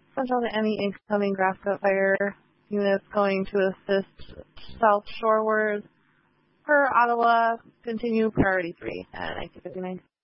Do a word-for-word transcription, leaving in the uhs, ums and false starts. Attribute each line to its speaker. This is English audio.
Speaker 1: Central to any incoming Grasscoat Fire units going to assist south shoreward. Per Ottawa, continue priority three at nineteen fifty-nine.